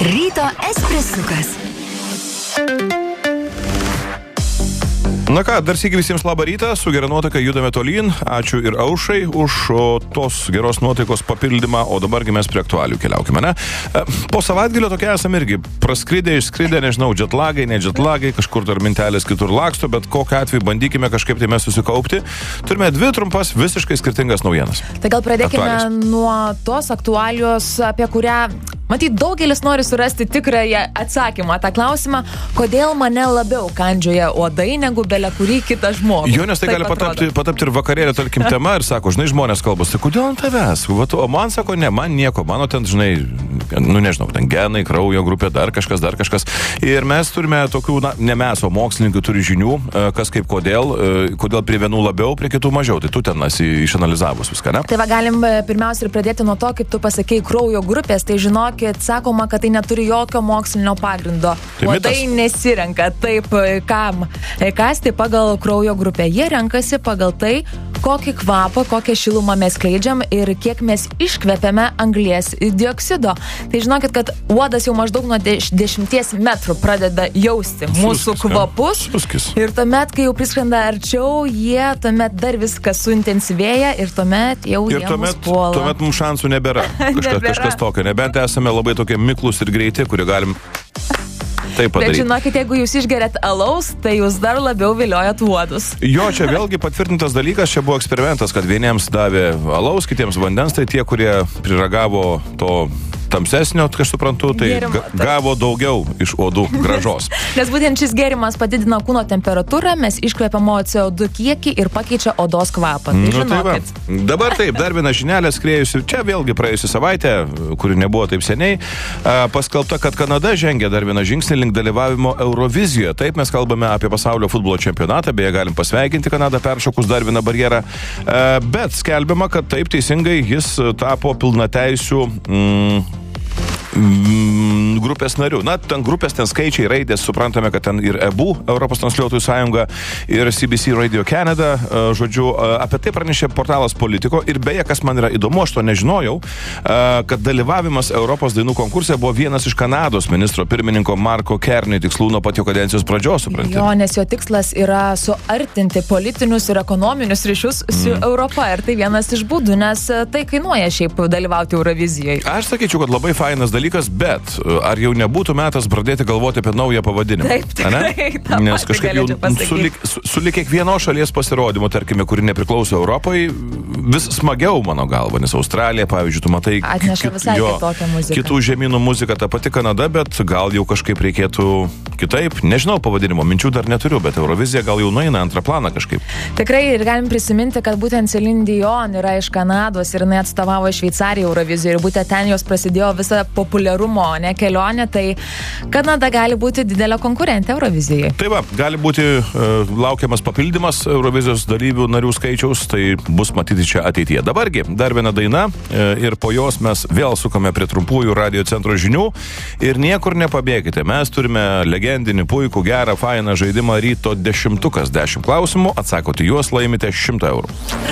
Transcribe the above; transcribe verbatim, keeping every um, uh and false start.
Ryto espresukas. Na ką, dar sykį visiems labą rytą, su gera nuotaika judame tolyn. Ačiū ir Aušrai už o, tos geros nuotaikos papildymą, o dabargi mes prie aktualių keliaukime, ne? Po savaitgalio tokia esame irgi praskridę, išskridę, nežinau, jetlagai, ne jetlagai, kažkur dar mintelės kitur laksto, bet kokiu atveju bandykime kažkaip tai mes susikaupti. Turime dvi trumpas, visiškai skirtingas naujienas. Tai gal pradėkime Aktualios. nuo tos aktualijos, apie kurią, matyt, daugelis nori surasti tikrąją atsakymą tą klausimą, kodėl mane labiau kandžioja uodai negu belia kurį kitą žmogų. Jo, nes tai gali patapti, patapti ir vakarėlė, tarkim, tema ir sako, žinai, žmonės kalbas, tai kodėl ant tavęs? O man sako, ne, man nieko, mano ten, žinai, nu nežinau, ten genai, kraujo grupė, dar kažkas, dar kažkas. Ir mes turime tokių, na, ne mes, o mokslininkų turi žinių, kas kaip kodėl, kodėl prie vienų labiau, prie kitų mažiau. Tai tu ten esi išanalizavus viską, ne? Tai va, galim pirmiausia ir pradėti nuo to, kaip tu pasakei kraujo grupės, tai žinokit, sakoma, kad tai neturi jokio mokslinio pagrindo. Tai o tai nesirenka taip, kam kasti pagal kraujo grupę. Jie renkasi pagal tai, kokį kvapą, kokią šilumą mes skleidžiam ir kiek mes iškvepiame anglies dioksido. Tai žinokit, kad uodas jau maždaug nuo deš, dešimties metrų pradeda jausti mūsų Suskis, kvapus. Suskis. Ir tuomet, kai jau priskrenda arčiau, jie tuomet dar viskas suintensyvėja ir tuomet jau ir jie tuomet, mus puola. tuomet mums šansų nebėra. Kažkas, nebėra. kažkas tokio. Nebent esame labai tokie miklus ir greiti, kurie galim taip padaryti. Bet žinokit, jeigu jūs išgeriat alaus, tai jūs dar labiau viliojat uodus. Jo, čia vėlgi patvirtintas dalykas, čia buvo eksperimentas, kad vieniems davė alaus, kitiems vandens, tai tie, kurie priragavo to tamsesnio, kai aš suprantu, tai Gėrimo, ga, gavo daugiau iš uodų grąžos. Nes būtent šis gėrimas padidina kūno temperatūrą, mes iškvepiamo C O du kiekį ir pakeičia odos kvapą. Tai nu, žinokit. Tai dabar taip, dar viena žinelė skrėjusi, čia vėlgi praėjusią savaitę, kuri nebuvo taip seniai, paskelbta, kad Kanada žengia dar vieną žingsnį link dalyvavimo Eurovizijoje. Taip, mes kalbame apie pasaulio futbolo čempionatą, beje, galim pasveikinti Kanadą peršokus dar vieną barjerą, bet skelbiama, kad taip teisingai jis tapo pilnateisių mm, grupės narių. Na, ten grupės, ten skaičiai, raidės, suprantame, kad ten ir E B U, Europos transliuotojų sąjunga, ir C B C Radio Canada, žodžiu, apie tai pranešė portalas Politico ir beje, kas man yra įdomu, aš to nežinojau, kad dalyvavimas Europos dainų konkurse buvo vienas iš Kanados ministro pirmininko Marko Carney tikslų nuo pat jo kadencijos pradžios, suprantate? Jo, nes jo tikslas yra suartinti politinius ir ekonominius ryšius su mm. Europa ir tai vienas iš būdų, nes tai kainuoja šiaip dalyvauti Eurovizijoje. Aš sakyčiau, kad labai fainas dalykas, bet ar jau nebūtų metas pradėti galvoti apie naują pavadinimą? Taip, tikrai. Nes kažkaip jau sulik su, su kiekvienos šalies pasirodymu, tarkime, kuri nepriklauso Europai, vis smagiau mano galva, nes Australija, pavyzdžiui, tu matai atneša kit, visai jo, kitokią muziką. Kitų žemynų muzika, ta pati Kanada, bet gal jau kažkaip reikėtų kitaip, nežinau pavadinimo, minčių dar neturiu, bet Eurovizija gal jau nueina antrą planą kažkaip. Tikrai ir galim prisiminti, kad būtent Celine Dion yra iš Kanados ir jinai atstovavo Šveicariją Eurovizijoje ir būtent ten jos prasidėjo visa populiarumo, ne kelionė, tai Kanada gali būti didelė konkurentė Eurovizijai. Tai va, gali būti uh, laukiamas papildymas Eurovizijos dalyvių narių skaičiaus, tai bus matyti čia ateityje. Dabargi, dar viena daina uh, ir po jos mes vėl sukame prie trumpųjų radio centro žinių ir niekur nepabėgite. Mes turime legendinį, puikų, gerą, fainą žaidimą Ryto dešimtukas. Dešimt klausimų, atsakote juos, laimite šimtą eurų.